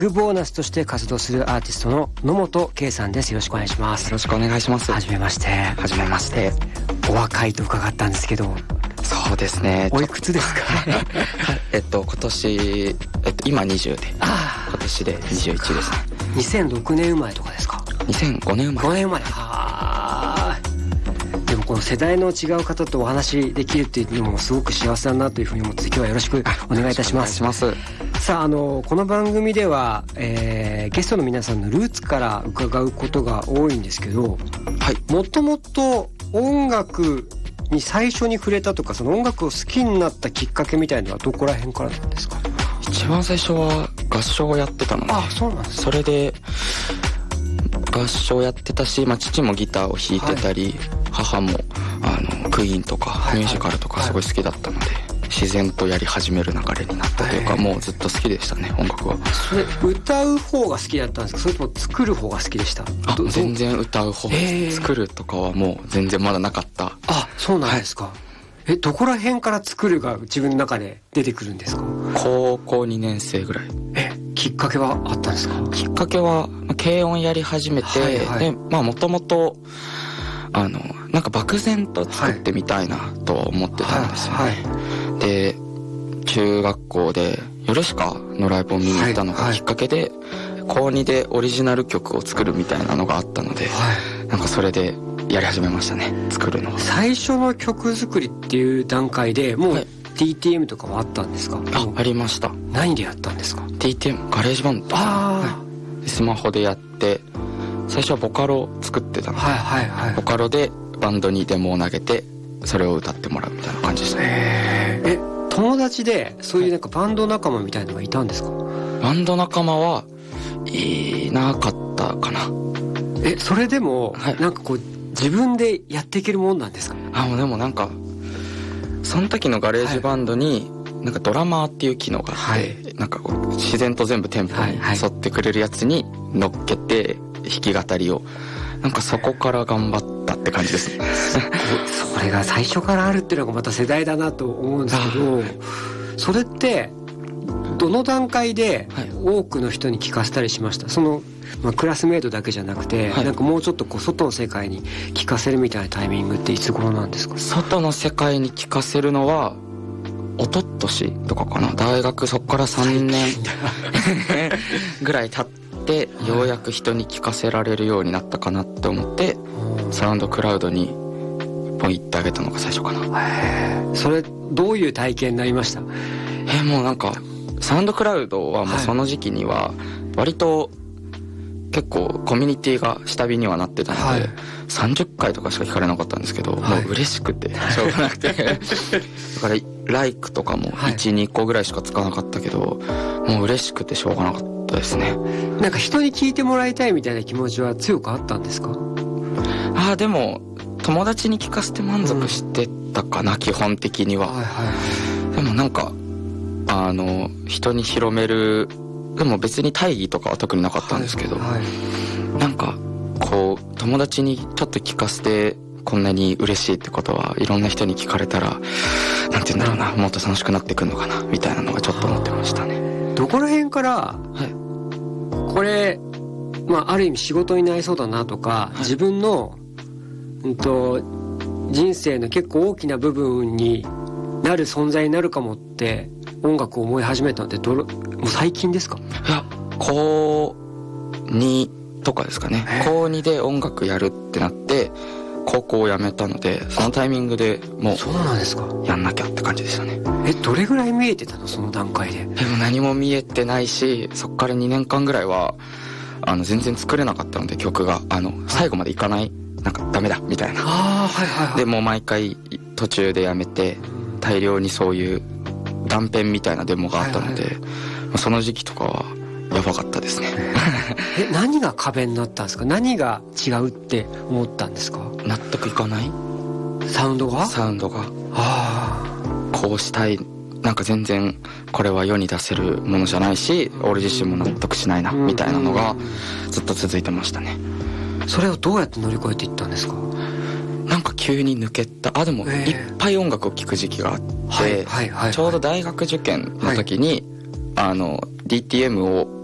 ボーナスとして活動するアーティストの野本圭さんです。よろしくお願いします。 よろしくお願いします。 はじめまして。 はじめまして。 お若いと伺ったんですけど。 そうですね。 おいくつですか？ 今年、今20で、今年で21ですね。 2006年生まれとかですか ？2005年生まれ。 5年生まれ。でもこの世代の違う方とお話できるっていうのもすごく幸せだなというふうに思って、今日はよろしくお願いいたします。 お願いします。 さあ、この番組では、ゲストの皆さんのルーツから伺うことが多いんですけど、 はい。 もともと音楽に最初に触れたとか、その音楽を好きになったきっかけみたいなのはどこら辺からなんですか？ 一番最初は合唱をやってたので。 そうなんですか。 それで合唱やってたし、父もギターを弾いてたり、母もクイーンとかミュージカルとかすごい好きだったので、自然とやり始める流れになったというか、もうずっと好きでしたね、音楽は。 それ歌う方が好きだったんですか、それとも作る方が好きでした？ 全然歌う方です。作るとかはもう全然まだなかった。 そうなんですか。どこら辺から作るが自分の中で出てくるんですか？ 高校2年生ぐらい。 きっかけはあったんですか？ きっかけは軽音やり始めて、でもともとなんか漠然と作ってみたいなとは思ってたんですよね。で、中学校でヨルシカのライブを見に行ったのがきっかけで、高2でオリジナル曲を作るみたいなのがあったので、なんかそれでやり始めましたね、作るのは。 最初の曲作りっていう段階でもう DTM とかはあったんですか？ ありました。 何でやったんですか？ DTM ガレージバンド。スマホでやって、最初はボカロを作ってたので、ボカロでバンドにデモを投げて、それを歌ってもらうみたいな感じでしたね。 友達でそういうなんかバンド仲間みたいなのがいたんですか？ バンド仲間はいなかったかな。 それでも、なんかこう自分でやっていけるもんなんですか？ でもなんかその時のガレージバンドになんかドラマーっていう機能があって、なんかこう自然と全部テンポに沿ってくれるやつに乗っけて弾き語りを、なんかそこから頑張ったって感じですね。 それが最初からあるっていうのがまた世代だなと思うんですけど、それってどの段階で多くの人に聞かせたりしました？そのクラスメートだけじゃなくて、なんかもうちょっとこう外の世界に聞かせるみたいなタイミングっていつ頃なんですか？ 外の世界に聞かせるのは一昨年とかかな。大学そこから3年ぐらい経ってようやく人に聞かせられるようになったかなって思って、サウンドクラウドにポイってあげたのが最初かな。 それどういう体験になりました？ もうなんかサウンドクラウドはもうその時期には割と結構コミュニティが下火にはなってたので、30回とかしか聞かれなかったんですけど、もう嬉しくてしょうがなくてだからライクとかも 1,2 個ぐらいしかつかなかったけど、もう嬉しくてしょうがなかったですね。 なんか人に聞いてもらいたいみたいな気持ちは強くあったんですか？ でも友達に聞かせて満足してたかな、基本的には。でもなんか人に広める、でも別に大義とかは特になかったんですけど、なんかこう友達にちょっと聞かせてこんなに嬉しいってことはいろんな人に聞かれたら、なんて言うんだろうな、もっと楽しくなってくるのかなみたいなのがちょっと思ってましたね。 どこら辺から、これ、ある意味仕事になりそうだなとか、自分の、人生の結構大きな部分になる存在になるかもって音楽を思い始めたのってもう最近ですか？ いや、高2とかですかね。高2で音楽やるってなって高校を辞めたので、そのタイミングでもうやんなきゃって感じでしたね。 どれぐらい見えてたの、その段階で？ でも何も見えてないし、そっから2年間ぐらいは全然作れなかったので、曲が最後までいかない、なんかダメだみたいな。でもう毎回途中でやめて、大量にそういう断片みたいなデモがあったので、その時期とかはやばかったですね。 何が壁になったんですか？何が違うって思ったんですか？ 納得いかない？ サウンドがこうしたい、なんか全然これは世に出せるものじゃないし、俺自身も納得しないなみたいなのがずっと続いてましたね。 それをどうやって乗り越えていったんですか？ なんか急に抜けた。でもいっぱい音楽を聴く時期があって、ちょうど大学受験の時にDTM を